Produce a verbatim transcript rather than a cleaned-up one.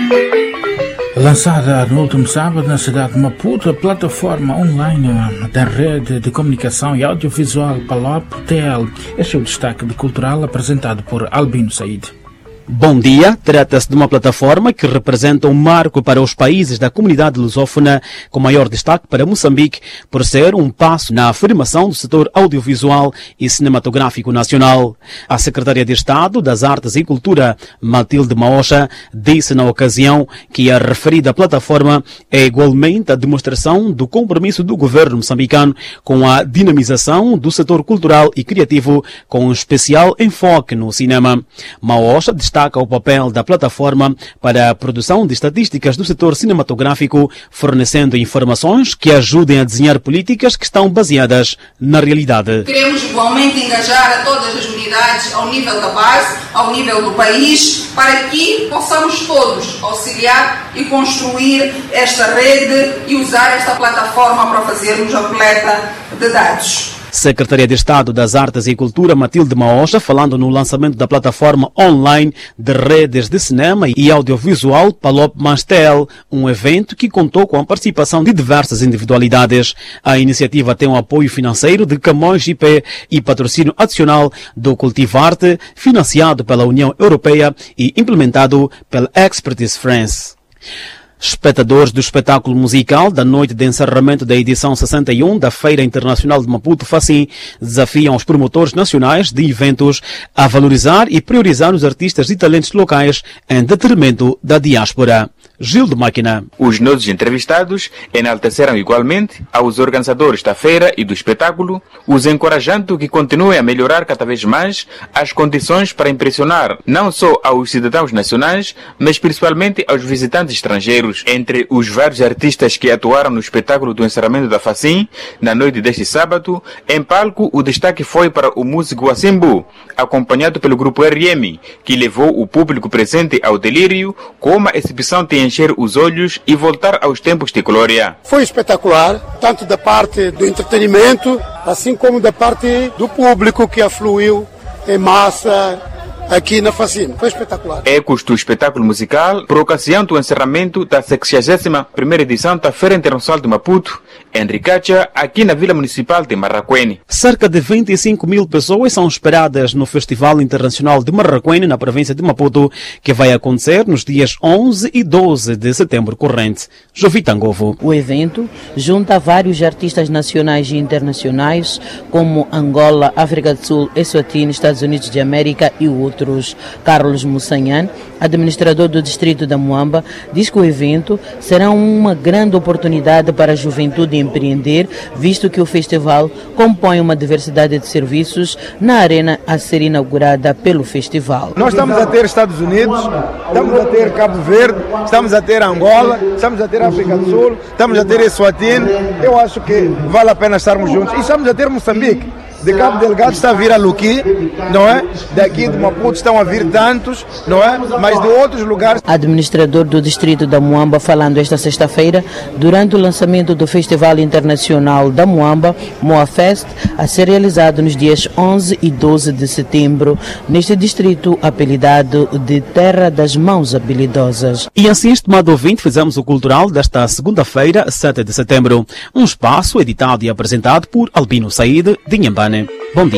Lançada no último sábado na cidade de Maputo, a plataforma online da rede de comunicação e audiovisual Palop T L. Este é o destaque de cultural apresentado por Albino Said. Bom dia, trata-se de uma plataforma que representa um marco para os países da comunidade lusófona, com maior destaque para Moçambique, por ser um passo na afirmação do setor audiovisual e cinematográfico nacional. A secretária de Estado das Artes e Cultura, Matilde Maosha, disse na ocasião que a referida plataforma é igualmente a demonstração do compromisso do governo moçambicano com a dinamização do setor cultural e criativo, com um especial enfoque no cinema. Maosha destaca o papel da plataforma para a produção de estatísticas do setor cinematográfico, fornecendo informações que ajudem a desenhar políticas que estão baseadas na realidade. Queremos igualmente engajar a todas as unidades ao nível da base, ao nível do país, para que possamos todos auxiliar e construir esta rede e usar esta plataforma para fazermos a coleta de dados. Secretaria de Estado das Artes e Cultura, Matilde Maosha, falando no lançamento da plataforma online de redes de cinema e audiovisual Palop T L, um evento que contou com a participação de diversas individualidades. A iniciativa tem o apoio financeiro de Camões I P e patrocínio adicional do Cultivarte, financiado pela União Europeia e implementado pela Expertise France. Espectadores do espetáculo musical da noite de encerramento da edição sessenta e um da Feira Internacional de Maputo Facim desafiam os promotores nacionais de eventos a valorizar e priorizar os artistas e talentos locais em detrimento da diáspora. Gil de Máquina. Os nossos entrevistados enalteceram igualmente aos organizadores da feira e do espetáculo, os encorajando que continuem a melhorar cada vez mais as condições para impressionar não só aos cidadãos nacionais, mas principalmente aos visitantes estrangeiros. Entre os vários artistas que atuaram no espetáculo do encerramento da Facim, na noite deste sábado, em palco o destaque foi para o músico Asimbu, acompanhado pelo grupo R M, que levou o público presente ao delírio com uma exibição de encher os olhos e voltar aos tempos de glória. Foi espetacular, tanto da parte do entretenimento, assim como da parte do público que afluiu em massa aqui na Facim. Foi espetacular. Ecos do espetáculo musical, por ocasião do encerramento da sexagésima primeira edição da Feira Internacional de Maputo, em Ricacha, aqui na Vila Municipal de Marraquene. Cerca de vinte e cinco mil pessoas são esperadas no Festival Internacional de Marraquene, na província de Maputo, que vai acontecer nos dias onze e doze de setembro corrente. Jovitangovo. O evento junta vários artistas nacionais e internacionais, como Angola, África do Sul, Eswatini, Estados Unidos de América e outros. Carlos Mussanhan, administrador do distrito da Muamba, diz que o evento será uma grande oportunidade para a juventude empreender, visto que o festival compõe uma diversidade de serviços na arena a ser inaugurada pelo festival. Nós estamos a ter Estados Unidos, estamos a ter Cabo Verde, estamos a ter Angola, estamos a ter África do Sul, estamos a ter Eswatini. Eu acho que vale a pena estarmos juntos. E estamos a ter Moçambique. De Cabo Delgado está a vir a Luqui, não é? Daqui de Maputo estão a vir tantos, não é? Mas de outros lugares. Administrador do distrito da Muamba, falando esta sexta-feira, durante o lançamento do Festival Internacional da Muamba, Moafest, a ser realizado nos dias onze e doze de setembro, neste distrito apelidado de Terra das Mãos Habilidosas. E assim, estimado ouvinte, fizemos o cultural desta segunda-feira, sete de setembro. Um espaço editado e apresentado por Albino Said, de Inhambane. Bom dia.